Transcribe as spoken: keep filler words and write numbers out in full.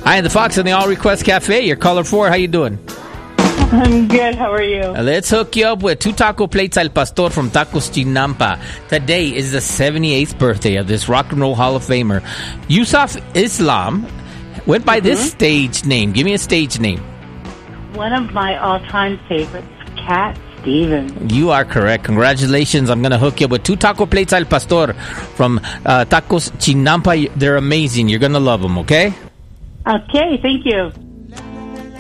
Hi, the Fox and the All Request Cafe. Your caller four. How you doing? I'm good. How are you? Let's hook you up with two taco plates al pastor from Tacos Chinampa. Today is the seventy-eighth birthday of this Rock and Roll Hall of Famer. Yusuf Islam went by mm-hmm. this stage name. Give me a stage name. One of my all-time favorites, Cat Stevens. You are correct. Congratulations. I'm going to hook you up with two taco plates al pastor from uh, Tacos Chinampa. They're amazing. You're going to love them, okay? Okay. Thank you.